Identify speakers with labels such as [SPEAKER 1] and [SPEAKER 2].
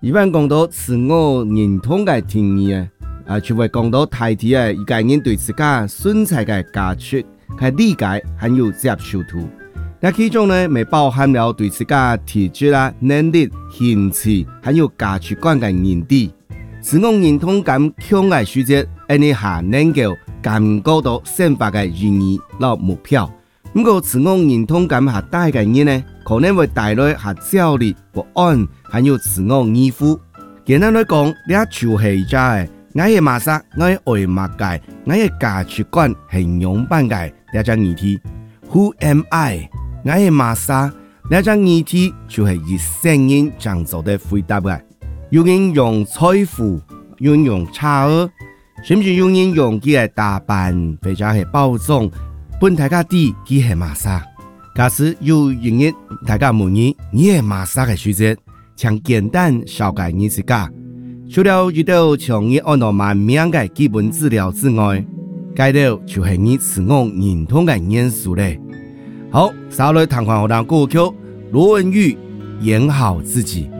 [SPEAKER 1] 一般讲到自我认同的定义就会讲到大体一个人对自家存在的价值和理解还有接受度。那其中呢，未包含了对自家体质能力、兴趣还有价值观的认知。自我认同感强的时节，你下能够感觉到生活的意义和目标。不过自我认同感下大的人呢，可能会带来焦虑、不安，还有自我依附。简单来讲，你就是一个我的马萨，我的爱马界，我的价值观形容版的这个议题。Who am I？ 我的马萨，这个议题就是以声音这样做的回答的。有人用財富，有人用車兒，甚至有人用佢嘅打扮或者係包裝，本大家知佢係馬莎。假使有人日大家問你係馬莎嘅時節，請簡單紹介你自家。除了遇到從你按照萬名嘅基本資料之外，介到就係你自我認同嘅元素咧。好，稍來談談我哋歌曲羅文玉演好自己。